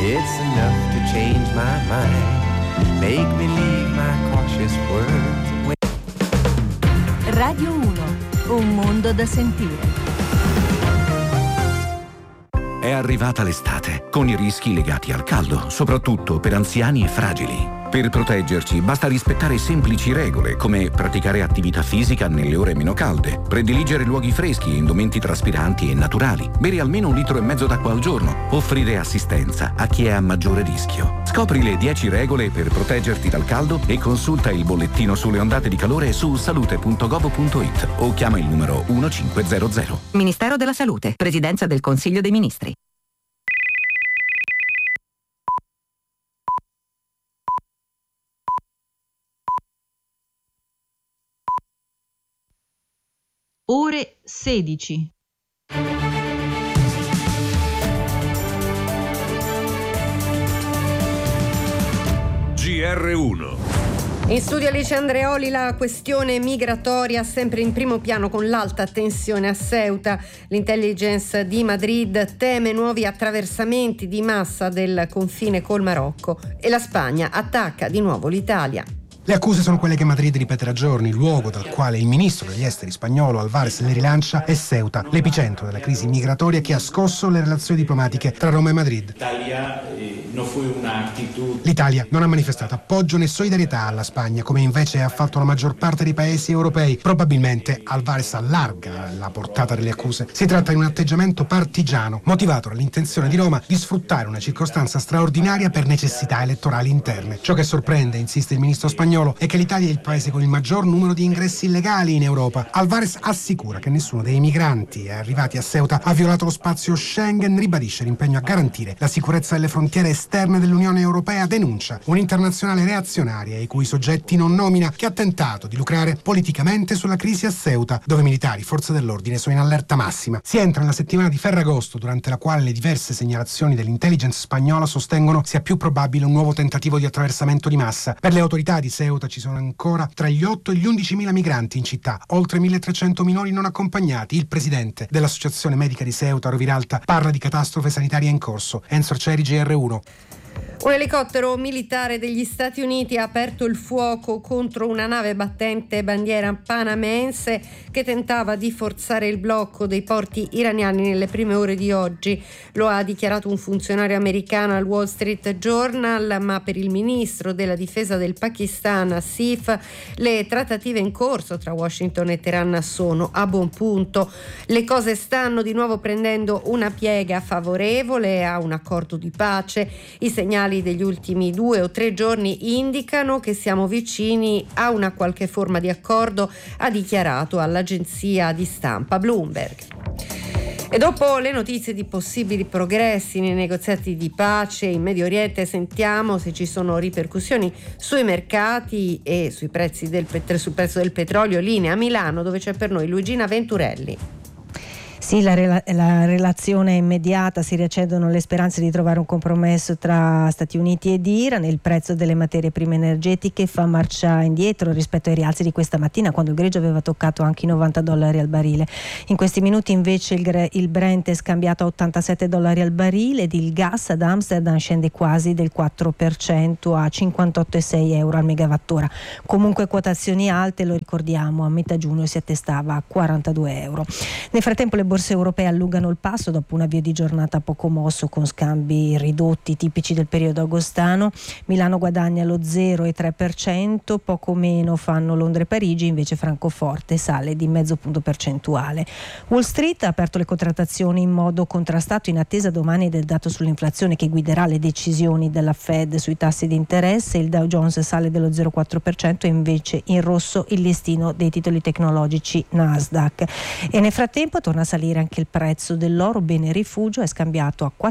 It's enough to change my mind, make me leave my cautious words. Radio 1, un mondo da sentire. È arrivata l'estate, con i rischi legati al caldo, soprattutto per anziani e fragili. Per proteggerci basta rispettare semplici regole, come praticare attività fisica nelle ore meno calde, prediligere luoghi freschi e indumenti traspiranti e naturali, bere almeno 1,5 litri d'acqua al giorno, offrire assistenza a chi è a maggiore rischio. Scopri le 10 regole per proteggerti dal caldo e consulta il bollettino sulle ondate di calore su salute.gov.it o chiama il numero 1500. Ministero della Salute, Presidenza del Consiglio dei Ministri. Ore 16. GR1. In studio Alice Andreoli. La questione migratoria sempre in primo piano con l'alta tensione a Ceuta. L'intelligence di Madrid teme nuovi attraversamenti di massa del confine col Marocco e la Spagna attacca di nuovo l'Italia. Le accuse sono quelle che Madrid ripete da giorni. Il luogo dal quale il ministro degli esteri spagnolo Álvarez le rilancia è Ceuta, l'epicentro della crisi migratoria che ha scosso le relazioni diplomatiche tra Roma e Madrid. L'Italia non ha manifestato appoggio né solidarietà alla Spagna, come invece ha fatto la maggior parte dei paesi europei. Probabilmente Álvarez allarga la portata delle accuse. Si tratta di un atteggiamento partigiano, motivato dall'intenzione di Roma di sfruttare una circostanza straordinaria per necessità elettorali interne. Ciò che sorprende, insiste il ministro spagnolo, è che l'Italia è il paese con il maggior numero di ingressi illegali in Europa. Álvarez assicura che nessuno dei migranti arrivati a Ceuta ha violato lo spazio Schengen, ribadisce l'impegno a garantire la sicurezza delle frontiere esterne dell'Unione Europea, denuncia un'internazionale reazionaria i cui soggetti non nomina, che ha tentato di lucrare politicamente sulla crisi a Ceuta, dove militari, forze dell'ordine sono in allerta massima. Si entra nella settimana di Ferragosto, durante la quale le diverse segnalazioni dell'intelligence spagnola sostengono sia più probabile un nuovo tentativo di attraversamento di massa. Per le autorità di Ceuta ci sono ancora tra gli 8 e gli 11.000 migranti in città, oltre 1.300 minori non accompagnati. Il presidente dell'Associazione Medica di Ceuta, Roviralta, parla di catastrofe sanitaria in corso. Enzo Arcieri, GR1. Un elicottero militare degli Stati Uniti ha aperto il fuoco contro una nave battente bandiera panamense che tentava di forzare il blocco dei porti iraniani nelle prime ore di oggi. Lo ha dichiarato un funzionario americano al Wall Street Journal, ma per il ministro della difesa del Pakistan, Asif, le trattative in corso tra Washington e Teheran sono a buon punto. Le cose stanno di nuovo prendendo una piega favorevole a un accordo di pace. I segnali degli ultimi 2 o 3 giorni indicano che siamo vicini a una qualche forma di accordo, ha dichiarato all'agenzia di stampa Bloomberg. E dopo le notizie di possibili progressi nei negoziati di pace in Medio Oriente, sentiamo se ci sono ripercussioni sui mercati e sul prezzo del petrolio. Linea a Milano, dove c'è per noi Luigina Venturelli. Sì, la relazione è immediata, si riaccendono le speranze di trovare un compromesso tra Stati Uniti ed Iran. Il prezzo delle materie prime energetiche fa marcia indietro rispetto ai rialzi di questa mattina, quando il greggio aveva toccato anche i $90 al barile. In questi minuti invece il Brent è scambiato a $87 al barile ed il gas ad Amsterdam scende quasi del 4% a 58,6 euro al megawattora. Comunque quotazioni alte, lo ricordiamo, a metà giugno si attestava a 42 euro. Nel frattempo le borse europee allungano il passo dopo un avvio di giornata poco mosso con scambi ridotti tipici del periodo agostano. Milano guadagna lo 0,3%, poco meno fanno Londra e Parigi, invece Francoforte sale di mezzo punto percentuale. Wall Street ha aperto le contrattazioni in modo contrastato in attesa domani del dato sull'inflazione che guiderà le decisioni della Fed sui tassi di interesse. Il Dow Jones sale dello 0,4% e invece in rosso il listino dei titoli tecnologici Nasdaq. E nel frattempo torna a salire anche il prezzo dell'oro, bene rifugio, è scambiato a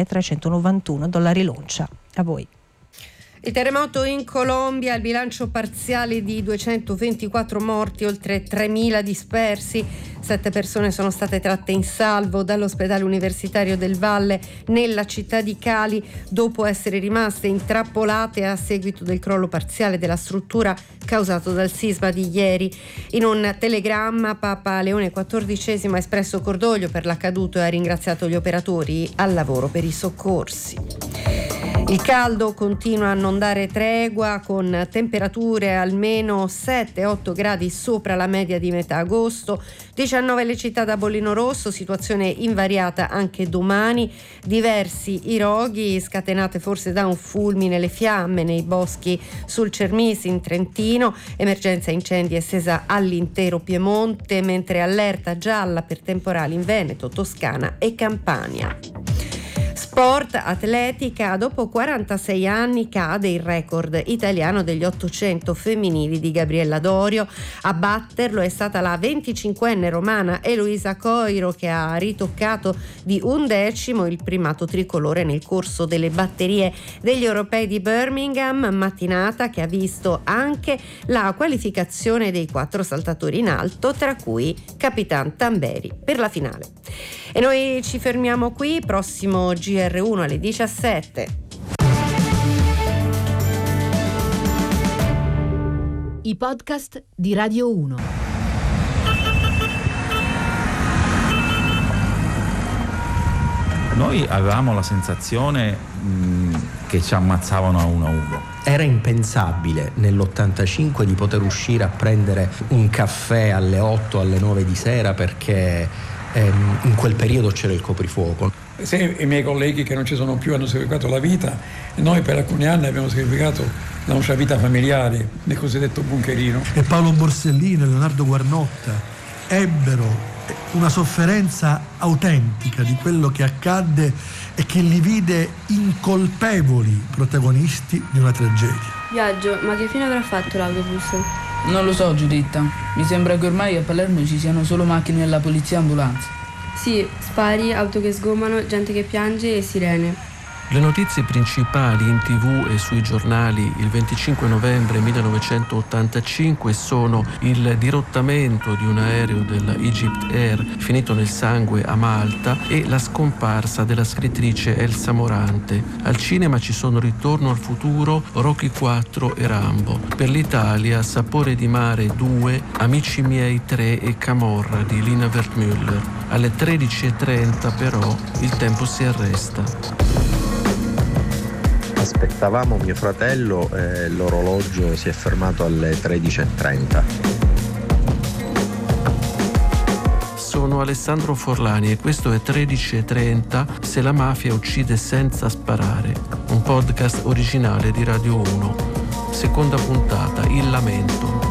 $4.391 l'oncia. A voi. Il terremoto in Colombia, il bilancio parziale di 224 morti, oltre 3.000 dispersi. 7 persone sono state tratte in salvo dall'ospedale universitario del Valle nella città di Cali dopo essere rimaste intrappolate a seguito del crollo parziale della struttura causato dal sisma di ieri. In un telegramma Papa Leone XIV ha espresso cordoglio per l'accaduto e ha ringraziato gli operatori al lavoro per i soccorsi. Il caldo continua a non dare tregua, con temperature almeno 7-8 gradi sopra la media di metà agosto, 19 le città da bollino rosso, situazione invariata anche domani, diversi i roghi scatenate forse da un fulmine, le fiamme nei boschi sul Cermisi in Trentino, emergenza incendi estesa all'intero Piemonte, mentre allerta gialla per temporali in Veneto, Toscana e Campania. Sport, atletica, dopo 46 anni cade il record italiano degli 800 femminili di Gabriella Dorio. A batterlo è stata la 25enne romana Eloisa Coiro, che ha ritoccato di 11 il primato tricolore nel corso delle batterie degli europei di Birmingham, mattinata che ha visto anche la qualificazione dei 4 saltatori in alto, tra cui Capitan Tamberi per la finale. E noi ci fermiamo qui, prossimo GR1 alle 17. I podcast di Radio 1. Noi avevamo la sensazione che ci ammazzavano a 1-1. Era impensabile nell'85 di poter uscire a prendere un caffè alle 8, alle 9 di sera, perché in quel periodo c'era il coprifuoco. Se i miei colleghi che non ci sono più hanno sacrificato la vita, noi per alcuni anni abbiamo sacrificato la nostra vita familiare nel cosiddetto bunkerino. E Paolo Borsellino e Leonardo Guarnotta ebbero una sofferenza autentica di quello che accadde e che li vide incolpevoli protagonisti di una tragedia. Viaggio, ma che fine avrà fatto l'autobus? Non lo so, Giuditta. Mi sembra che ormai a Palermo ci siano solo macchine della polizia e ambulanze. Sì, spari, auto che sgomano, gente che piange e sirene. Le notizie principali in TV e sui giornali il 25 novembre 1985 sono il dirottamento di un aereo della Egypt Air finito nel sangue a Malta e la scomparsa della scrittrice Elsa Morante. Al cinema ci sono Ritorno al futuro, Rocky 4 e Rambo. Per l'Italia Sapore di mare 2, Amici miei 3 e Camorra di Lina Wertmüller. Alle 13:30 però il tempo si arresta. Aspettavamo mio fratello e l'orologio si è fermato alle 13:30. Sono Alessandro Forlani e questo è 13:30 se la mafia uccide senza sparare, un podcast originale di Radio 1. Seconda puntata, Il lamento.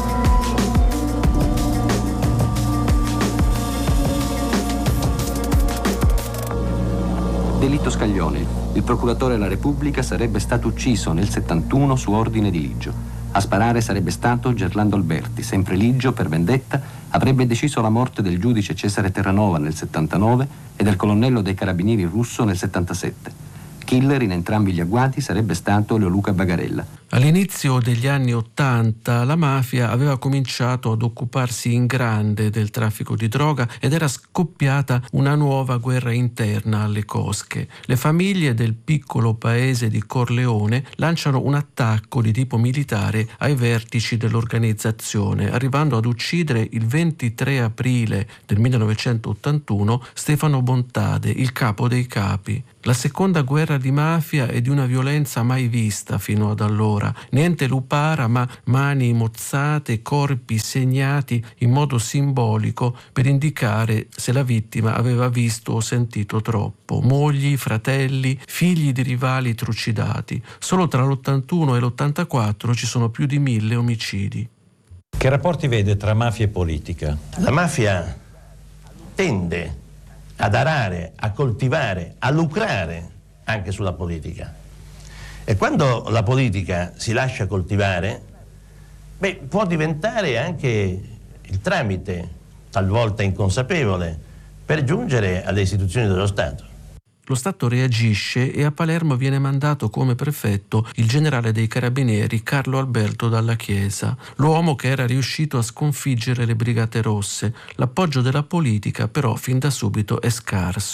Delitto Scaglione. Il procuratore della Repubblica sarebbe stato ucciso nel 71 su ordine di Liggio. A sparare sarebbe stato Gerlando Alberti. Sempre Liggio, per vendetta, avrebbe deciso la morte del giudice Cesare Terranova nel 79 e del colonnello dei carabinieri Russo nel 77. Killer in entrambi gli agguati sarebbe stato Leoluca Bagarella. All'inizio degli anni '80 la mafia aveva cominciato ad occuparsi in grande del traffico di droga ed era scoppiata una nuova guerra interna alle cosche. Le famiglie del piccolo paese di Corleone lanciano un attacco di tipo militare ai vertici dell'organizzazione, arrivando ad uccidere il 23 aprile del 1981 Stefano Bontade, il capo dei capi. La seconda guerra di mafia è di una violenza mai vista fino ad allora. Niente lupara, ma mani mozzate, corpi segnati in modo simbolico per indicare se la vittima aveva visto o sentito troppo. Mogli, fratelli, figli di rivali trucidati. Solo tra l'81 e l'84 ci sono più di 1000 omicidi. Che rapporti vede tra mafia e politica? La mafia tende ad arare, a coltivare, a lucrare anche sulla politica. E quando la politica si lascia coltivare, può diventare anche il tramite, talvolta inconsapevole, per giungere alle istituzioni dello Stato. Lo Stato reagisce e a Palermo viene mandato come prefetto il generale dei carabinieri Carlo Alberto Dalla Chiesa, l'uomo che era riuscito a sconfiggere le Brigate Rosse. L'appoggio della politica però fin da subito è scarso.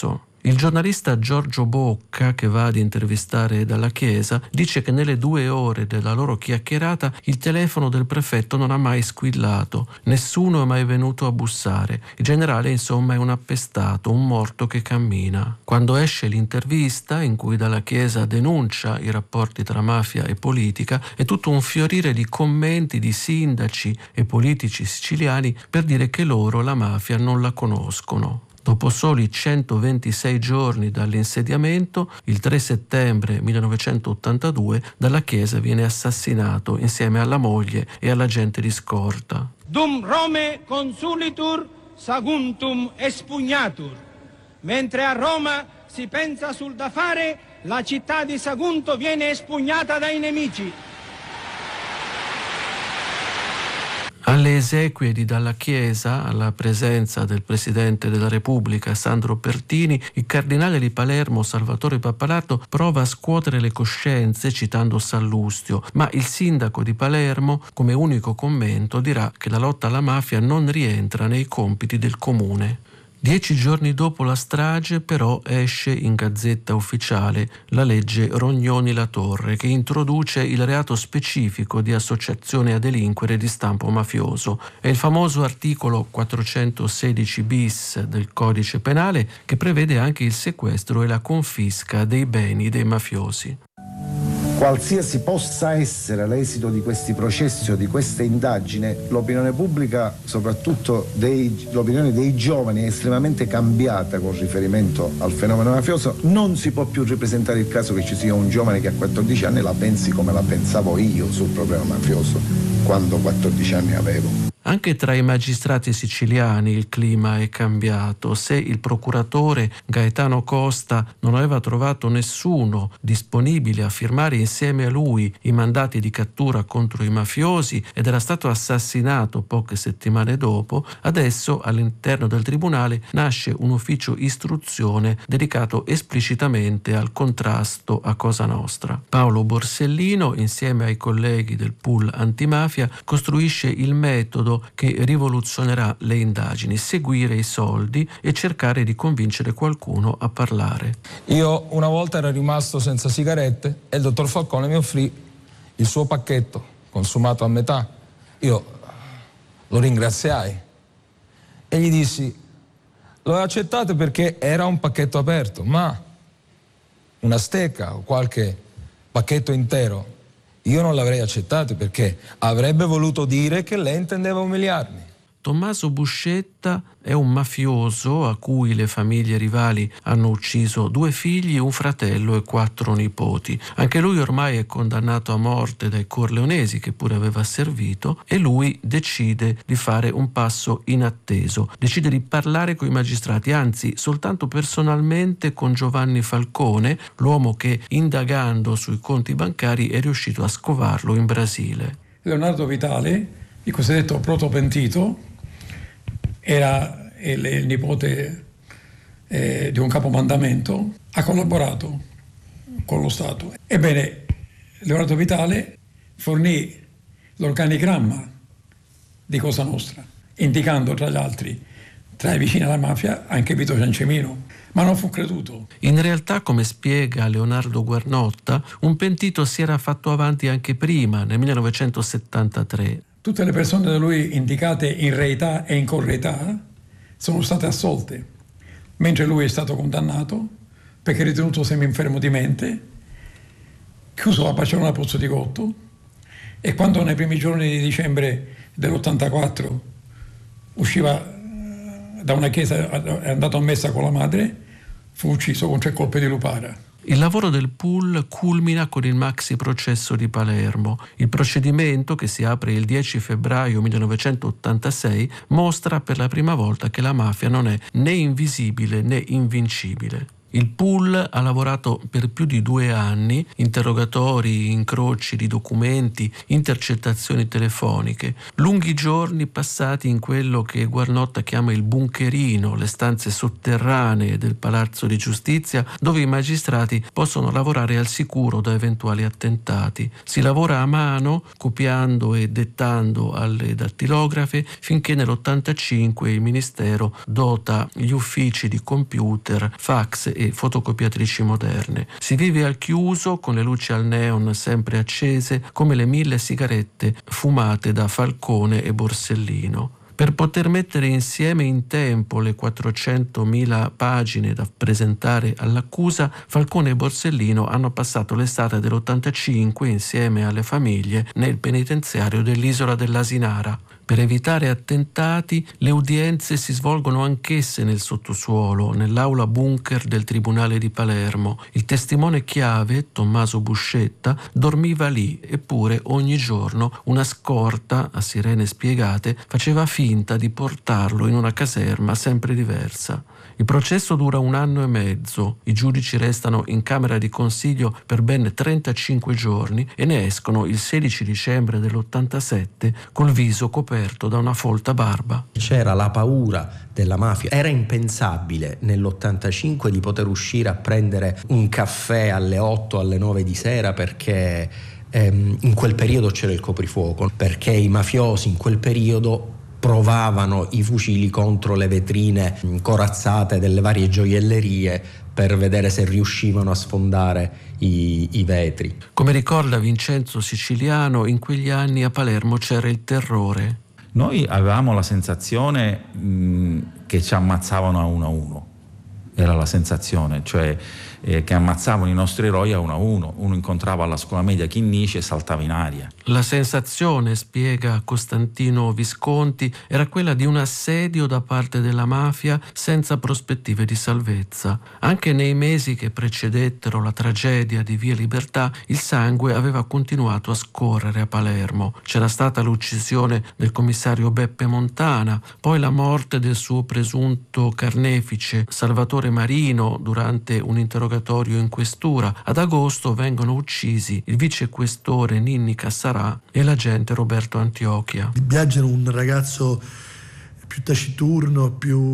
Il giornalista Giorgio Bocca, che va ad intervistare Dalla Chiesa, dice che nelle 2 ore della loro chiacchierata il telefono del prefetto non ha mai squillato, nessuno è mai venuto a bussare. Il generale, insomma, è un appestato, un morto che cammina. Quando esce l'intervista, in cui Dalla Chiesa denuncia i rapporti tra mafia e politica, è tutto un fiorire di commenti di sindaci e politici siciliani per dire che loro la mafia non la conoscono. Dopo soli 126 giorni dall'insediamento, il 3 settembre 1982, Dalla Chiesa viene assassinato insieme alla moglie e all'agente di scorta. Dum Rome consulitur saguntum espugnatur. Mentre a Roma si pensa sul da fare, la città di Sagunto viene espugnata dai nemici. Alle esequie di Dalla Chiesa, alla presenza del Presidente della Repubblica Sandro Pertini, il cardinale di Palermo Salvatore Pappalardo prova a scuotere le coscienze citando Sallustio, ma il sindaco di Palermo, come unico commento, dirà che la lotta alla mafia non rientra nei compiti del comune. 10 giorni dopo la strage, però, esce in Gazzetta Ufficiale la legge Rognoni-La Torre, che introduce il reato specifico di associazione a delinquere di stampo mafioso. È il famoso articolo 416 bis del Codice Penale, che prevede anche il sequestro e la confisca dei beni dei mafiosi. Qualsiasi possa essere l'esito di questi processi o di questa indagine, l'opinione pubblica, soprattutto l'opinione dei giovani, è estremamente cambiata con riferimento al fenomeno mafioso. Non si può più ripresentare il caso che ci sia un giovane che a 14 anni la pensi come la pensavo io sul problema mafioso, quando 14 anni avevo. Anche tra i magistrati siciliani il clima è cambiato. Se il procuratore Gaetano Costa non aveva trovato nessuno disponibile a firmare insieme a lui i mandati di cattura contro i mafiosi ed era stato assassinato poche settimane dopo, adesso all'interno del tribunale nasce un ufficio istruzione dedicato esplicitamente al contrasto a Cosa Nostra. Paolo Borsellino, insieme ai colleghi del pool antimafia, costruisce il metodo che rivoluzionerà le indagini: seguire i soldi e cercare di convincere qualcuno a parlare. Io una volta ero rimasto senza sigarette e il dottor Falcone mi offrì il suo pacchetto consumato a metà. Io lo ringraziai e gli dissi: lo accettate perché era un pacchetto aperto, ma una stecca o qualche pacchetto intero io non l'avrei accettato, perché avrebbe voluto dire che lei intendeva umiliarmi. Tommaso Buscetta è un mafioso a cui le famiglie rivali hanno ucciso 2 figli, un fratello e 4 nipoti. Anche lui ormai è condannato a morte dai corleonesi, che pure aveva servito, e lui decide di fare un passo inatteso. Decide di parlare con i magistrati, anzi soltanto personalmente con Giovanni Falcone, l'uomo che, indagando sui conti bancari, è riuscito a scovarlo in Brasile. Leonardo Vitale, il cosiddetto protopentito, era il nipote di un capomandamento, ha collaborato con lo Stato. Ebbene, Leonardo Vitale fornì l'organigramma di Cosa Nostra, indicando tra gli altri, tra i vicini alla mafia, anche Vito Ciancemino, ma non fu creduto. In realtà, come spiega Leonardo Guarnotta, un pentito si era fatto avanti anche prima, nel 1973. Tutte le persone da lui indicate in reità e in correità sono state assolte, mentre lui è stato condannato perché ritenuto semi-infermo di mente, chiuso a Barcellona Pozzo di Gotto, e quando nei primi giorni di dicembre dell'84 usciva da una chiesa, è andato a messa con la madre, fu ucciso con 3 colpi di lupara. Il lavoro del pool culmina con il maxi processo di Palermo. Il procedimento, che si apre il 10 febbraio 1986, mostra per la prima volta che la mafia non è né invisibile né invincibile. Il pool ha lavorato per più di 2 anni, interrogatori, incroci di documenti, intercettazioni telefoniche, lunghi giorni passati in quello che Guarnotta chiama il bunkerino, le stanze sotterranee del Palazzo di Giustizia, dove i magistrati possono lavorare al sicuro da eventuali attentati. Si lavora a mano, copiando e dettando alle dattilografe, finché nell'85 il Ministero dota gli uffici di computer, fax e fotocopiatrici moderne. Si vive al chiuso con le luci al neon sempre accese come le 1000 sigarette fumate da Falcone e Borsellino. Per poter mettere insieme in tempo le 400.000 pagine da presentare all'accusa, Falcone e Borsellino hanno passato l'estate dell'85 insieme alle famiglie nel penitenziario dell'isola dell'Asinara. Per evitare attentati, le udienze si svolgono anch'esse nel sottosuolo, nell'aula bunker del Tribunale di Palermo. Il testimone chiave, Tommaso Buscetta, dormiva lì, eppure ogni giorno una scorta, a sirene spiegate, faceva finta di portarlo in una caserma sempre diversa. Il processo dura 1 anno e mezzo, i giudici restano in camera di consiglio per ben 35 giorni e ne escono il 16 dicembre dell'87 col viso coperto da una folta barba. C'era la paura della mafia, era impensabile nell'85 di poter uscire a prendere un caffè alle 8, alle 9 di sera perché in quel periodo c'era il coprifuoco, perché i mafiosi in quel periodo provavano i fucili contro le vetrine corazzate delle varie gioiellerie per vedere se riuscivano a sfondare i vetri. Come ricorda Vincenzo Siciliano, in quegli anni a Palermo c'era il terrore. Noi avevamo la sensazione che ci ammazzavano a 1-1. Era la sensazione, cioè che ammazzavano i nostri eroi a 1-1. Uno incontrava alla scuola media Chinnici e saltava in aria. La sensazione, spiega Costantino Visconti, era quella di un assedio da parte della mafia senza prospettive di salvezza. Anche nei mesi che precedettero la tragedia di Via Libertà, il sangue aveva continuato a scorrere a Palermo. C'era stata l'uccisione del commissario Beppe Montana, poi la morte del suo presunto carnefice Salvatore Marino durante un interrogatorio in questura. Ad agosto vengono uccisi il vicequestore Ninni Cassarà e l'agente Roberto Antiochia. Biagio era un ragazzo più taciturno,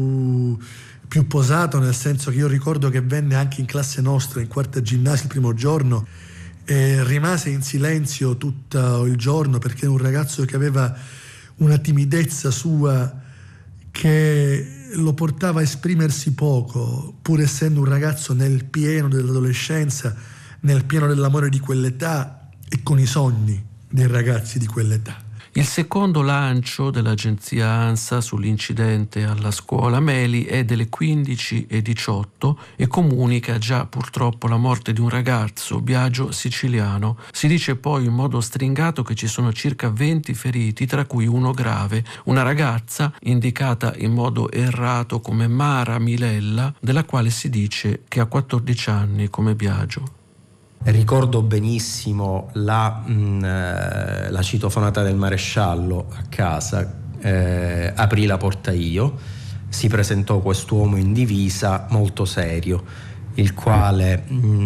più posato, nel senso che io ricordo che venne anche in classe nostra, in quarta ginnasio il primo giorno, e rimase in silenzio tutto il giorno perché era un ragazzo che aveva una timidezza sua che lo portava a esprimersi poco, pur essendo un ragazzo nel pieno dell'adolescenza, nel pieno dell'amore di quell'età e con i sogni dei ragazzi di quell'età. Il secondo lancio dell'agenzia ANSA sull'incidente alla scuola Meli è delle 15:18 e comunica già purtroppo la morte di un ragazzo, Biagio Siciliano. Si dice poi in modo stringato che ci sono circa 20 feriti, tra cui uno grave, una ragazza indicata in modo errato come Mara Milella, della quale si dice che ha 14 anni come Biagio. Ricordo benissimo la citofonata del maresciallo a casa, aprì la porta io, si presentò quest'uomo in divisa molto serio, il quale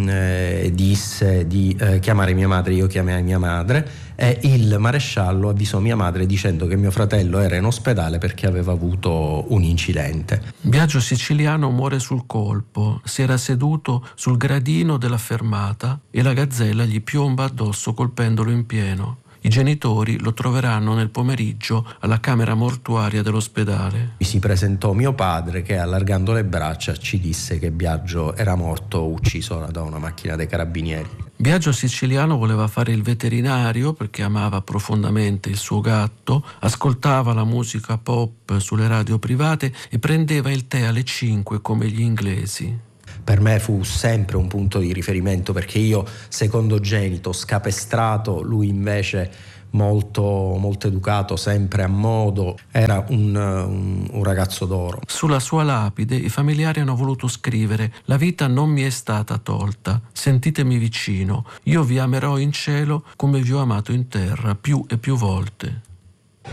disse di chiamare mia madre, io chiamai mia madre e il maresciallo avvisò mia madre dicendo che mio fratello era in ospedale perché aveva avuto un incidente. Biagio Siciliano muore sul colpo, si era seduto sul gradino della fermata e la gazzella gli piomba addosso colpendolo in pieno. I genitori lo troveranno nel pomeriggio alla camera mortuaria dell'ospedale. Si presentò mio padre che allargando le braccia ci disse che Biagio era morto ucciso da una macchina dei carabinieri. Biagio Siciliano voleva fare il veterinario perché amava profondamente il suo gatto, ascoltava la musica pop sulle radio private e prendeva il tè alle 5 come gli inglesi. Per me fu sempre un punto di riferimento perché io, secondogenito, scapestrato, lui invece molto educato, sempre a modo, era un ragazzo d'oro. Sulla sua lapide i familiari hanno voluto scrivere: la vita non mi è stata tolta, sentitemi vicino, io vi amerò in cielo come vi ho amato in terra più e più volte.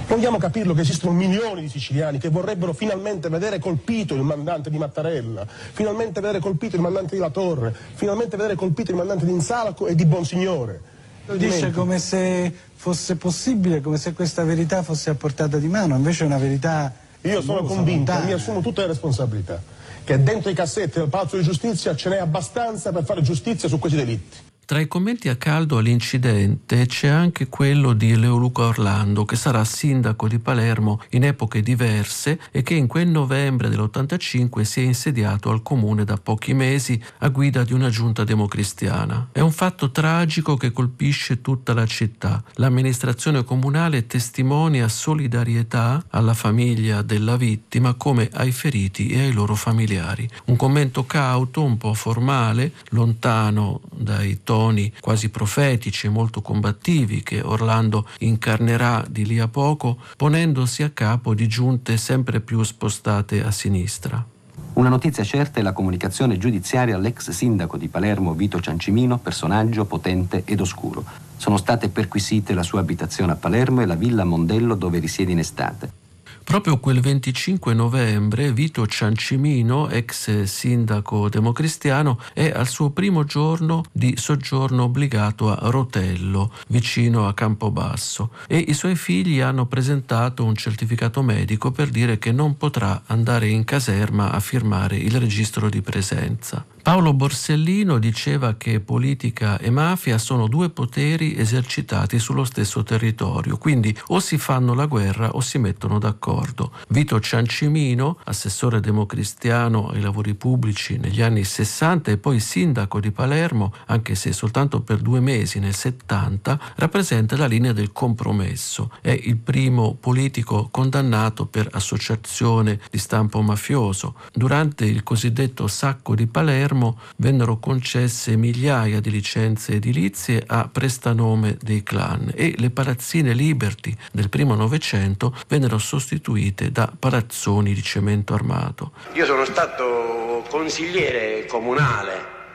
Vogliamo capirlo che esistono milioni di siciliani che vorrebbero finalmente vedere colpito il mandante di Mattarella, finalmente vedere colpito il mandante di La Torre, finalmente vedere colpito il mandante di Insalaco e di Bonsignore. Lo dice come se fosse possibile, come se questa verità fosse a portata di mano, invece è una verità. Io sono convinto, mi assumo tutte le responsabilità, che dentro i cassetti del Palazzo di Giustizia ce n'è abbastanza per fare giustizia su questi delitti. Tra i commenti a caldo all'incidente c'è anche quello di Leoluca Orlando, che sarà sindaco di Palermo in epoche diverse e che in quel novembre dell'85 si è insediato al comune da pochi mesi a guida di una giunta democristiana. È un fatto tragico che colpisce tutta la città. L'amministrazione comunale testimonia solidarietà alla famiglia della vittima come ai feriti e ai loro familiari. Un commento cauto, un po' formale, lontano dai toni quasi profetici e molto combattivi che Orlando incarnerà di lì a poco, ponendosi a capo di giunte sempre più spostate a sinistra. Una notizia certa è la comunicazione giudiziaria all'ex sindaco di Palermo Vito Ciancimino, personaggio potente ed oscuro. Sono state perquisite la sua abitazione a Palermo e la villa Mondello dove risiede in estate. Proprio quel 25 novembre Vito Ciancimino, ex sindaco democristiano, è al suo primo giorno di soggiorno obbligato a Rotello, vicino a Campobasso, e i suoi figli hanno presentato un certificato medico per dire che non potrà andare in caserma a firmare il registro di presenza. Paolo Borsellino diceva che politica e mafia sono due poteri esercitati sullo stesso territorio, quindi o si fanno la guerra o si mettono d'accordo. Vito Ciancimino, assessore democristiano ai lavori pubblici negli anni 60 e poi sindaco di Palermo, anche se soltanto per 2 mesi nel 70, rappresenta la linea del compromesso. È il primo politico condannato per associazione di stampo mafioso. Durante il cosiddetto sacco di Palermo vennero concesse migliaia di licenze edilizie a prestanome dei clan e le palazzine Liberty del primo Novecento vennero sostituite da palazzoni di cemento armato. Io sono stato consigliere comunale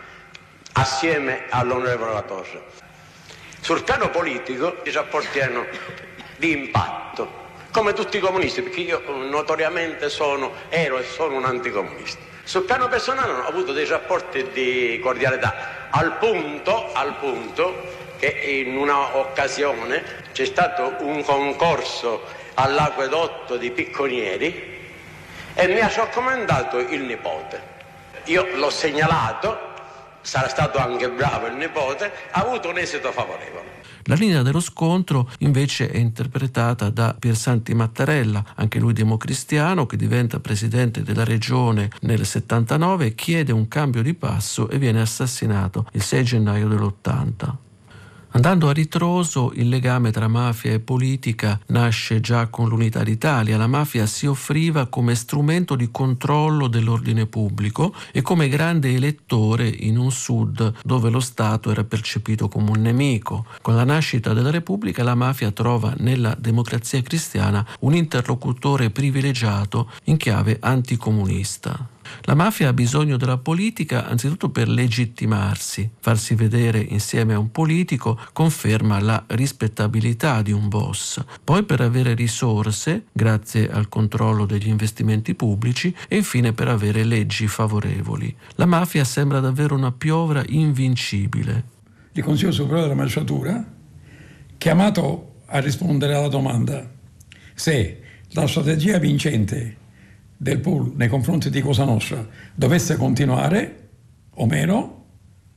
assieme all'onorevole La Torre. Sul piano politico i rapporti erano di impatto, come tutti i comunisti, perché io notoriamente ero e sono un anticomunista. Sul piano personale ho avuto dei rapporti di cordialità, al punto che in una occasione c'è stato un concorso all'acquedotto di Picconieri e mi ha raccomandato il nipote. Io l'ho segnalato, sarà stato anche bravo il nipote, ha avuto un esito favorevole. La linea dello scontro invece è interpretata da Piersanti Mattarella, anche lui democristiano, che diventa presidente della regione nel 79, chiede un cambio di passo e viene assassinato il 6 gennaio dell'80. Andando a ritroso, il legame tra mafia e politica nasce già con l'Unità d'Italia. La mafia si offriva come strumento di controllo dell'ordine pubblico e come grande elettore in un sud dove lo Stato era percepito come un nemico. Con la nascita della Repubblica la mafia trova nella Democrazia Cristiana un interlocutore privilegiato in chiave anticomunista. La mafia ha bisogno della politica anzitutto per legittimarsi. Farsi vedere insieme a un politico conferma la rispettabilità di un boss, poi per avere risorse grazie al controllo degli investimenti pubblici e infine per avere leggi favorevoli. La mafia sembra davvero una piovra invincibile. Il Consiglio Superiore della Magistratura, chiamato a rispondere alla domanda se la strategia vincente del pool nei confronti di Cosa Nostra dovesse continuare o meno,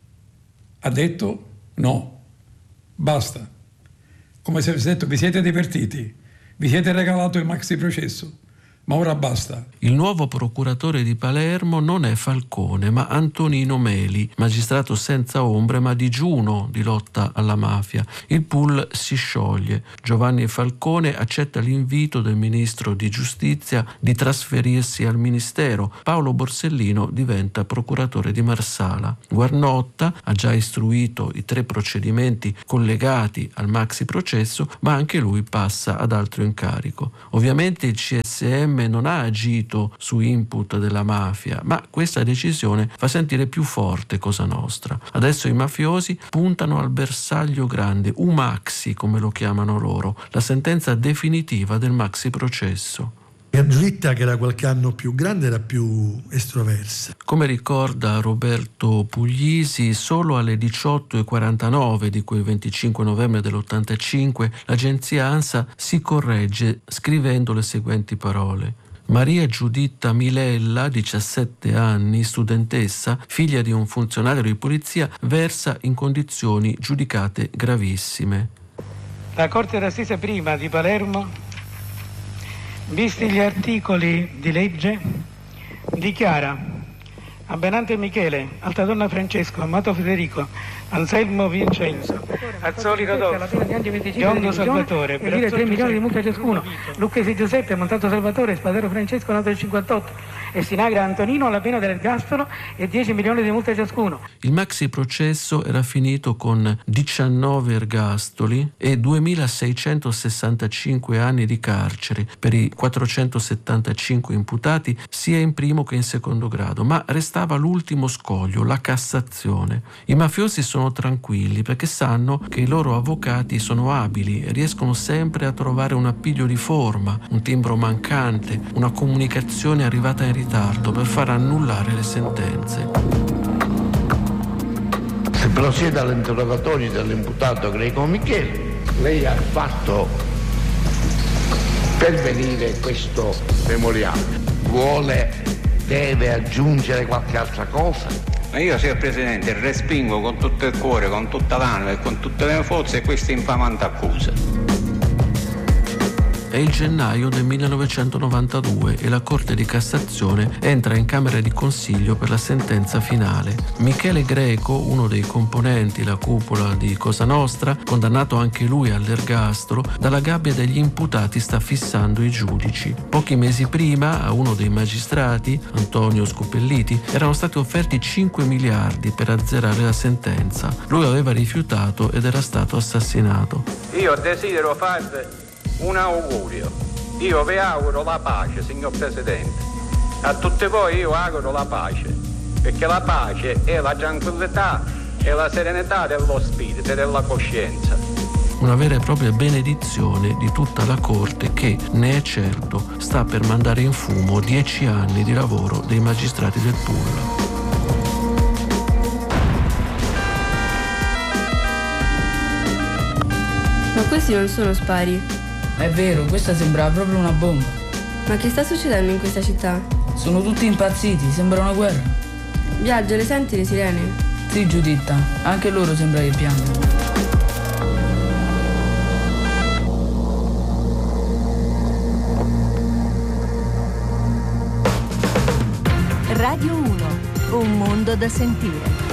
ha detto no, basta. Come se avesse detto: vi siete divertiti, vi siete regalato il maxi processo, ma ora basta. Il nuovo procuratore di Palermo non è Falcone, ma Antonino Meli, magistrato senza ombre ma digiuno di lotta alla mafia. Il pool si scioglie. Giovanni Falcone accetta l'invito del ministro di Giustizia di trasferirsi al ministero. Paolo Borsellino diventa procuratore di Marsala. Guarnotta ha già istruito i 3 procedimenti collegati al maxi processo, ma anche lui passa ad altro incarico. Ovviamente il CS DSM non ha agito su input della mafia, ma questa decisione fa sentire più forte Cosa Nostra. Adesso i mafiosi puntano al bersaglio grande, Umaxi come lo chiamano loro, la sentenza definitiva del maxi processo. Giuditta, che era qualche anno più grande, era più estroversa. Come ricorda Roberto Puglisi, solo alle 18:49 di quel 25 novembre dell'85 l'agenzia ANSA si corregge scrivendo le seguenti parole: Maria Giuditta Milella, 17 anni, studentessa, figlia di un funzionario di polizia, versa in condizioni giudicate gravissime. La Corte d'Assise prima di Palermo, visti gli articoli di legge, dichiara Abenante Michele, Altadonna Francesco, Amato Federico, Anselmo Vincenzo, Azzoli Rodolfo, Biondo Salvatore, per dire 3 milioni di multa ciascuno, Lucchesi Giuseppe, Montato Salvatore, Spadaro Francesco, nato nel 58, e Sinagra Antonino alla pena dell'ergastolo e 10 milioni di multa ciascuno. Il maxi processo era finito con 19 ergastoli e 2.665 anni di carcere per i 475 imputati sia in primo che in secondo grado, ma restava l'ultimo scoglio, la Cassazione. I mafiosi sono tranquilli perché sanno che i loro avvocati sono abili e riescono sempre a trovare un appiglio di forma, un timbro mancante, una comunicazione arrivata in ritardo per far annullare le sentenze. Si procede all'interrogatorio dell'imputato Greco Michele. Lei ha fatto pervenire questo memoriale. Deve aggiungere qualche altra cosa? Ma io, signor Presidente, respingo con tutto il cuore, con tutta l'anima e con tutte le forze questa infamante accusa. È il gennaio del 1992 e la Corte di Cassazione entra in Camera di Consiglio per la sentenza finale. Michele Greco, uno dei componenti la cupola di Cosa Nostra, condannato anche lui all'ergastolo, dalla gabbia degli imputati sta fissando i giudici. Pochi mesi prima, a uno dei magistrati, Antonio Scopelliti, erano stati offerti 5 miliardi per azzerare la sentenza. Lui aveva rifiutato ed era stato assassinato. Io desidero farvi un augurio. Io vi auguro la pace, signor Presidente. A tutti voi io auguro la pace, perché la pace è la tranquillità e la serenità dello spirito e della coscienza. Una vera e propria benedizione di tutta la Corte che, ne è certo, sta per mandare in fumo 10 anni di lavoro dei magistrati del Pulla. Ma questi non sono spari. È vero, questa sembrava proprio una bomba. Ma che sta succedendo in questa città? Sono tutti impazziti, sembra una guerra. Viaggio, le senti le sirene? Sì, Giuditta, anche loro sembra che piangano. Radio 1, un mondo da sentire.